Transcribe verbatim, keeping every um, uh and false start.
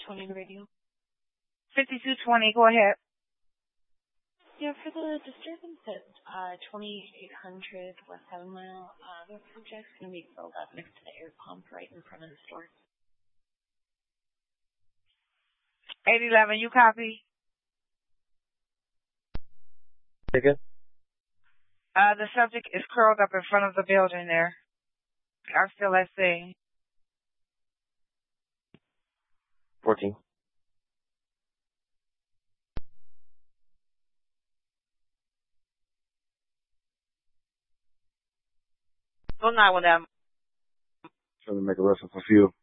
twenty radio. fifty-two twenty, go ahead. Yeah, for the disturbance at uh, twenty-eight hundred West seven Mile, uh, the project's going to be filled up next to the air pump right in front of the store. eight eleven, you copy? Again? Uh, the subject is curled up in front of the building there. I'm still at sea. fourteen. Oh, nine one eleven. Trying to make a reference for fuel.